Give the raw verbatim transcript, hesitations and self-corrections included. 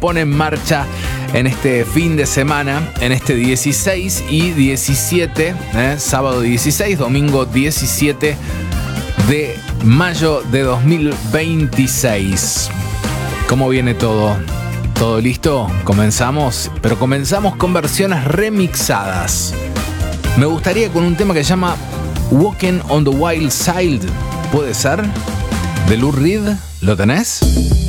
pone en marcha en este fin de semana, en este dieciséis y diecisiete, ¿eh? Sábado dieciséis, domingo diecisiete de mayo de dos mil veintiséis. ¿Cómo viene todo? ¿Todo listo? Comenzamos, pero comenzamos con versiones remixadas. Me gustaría con un tema que se llama Walking on the Wild Side. ¿Puede ser? ¿De Lou Reed? ¿Lo tenés?